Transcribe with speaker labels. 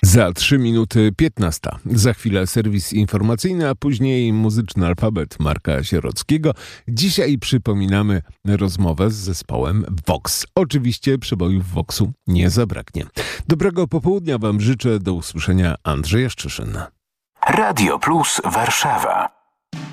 Speaker 1: Za 3 minuty 15. Za chwilę serwis informacyjny, a później muzyczny alfabet Marka Sierockiego. Dzisiaj przypominamy rozmowę z zespołem Vox. Oczywiście przebojów Voxu nie zabraknie. Dobrego popołudnia Wam życzę. Do usłyszenia. Andrzej Jaszczyszyn.
Speaker 2: Radio Plus Warszawa.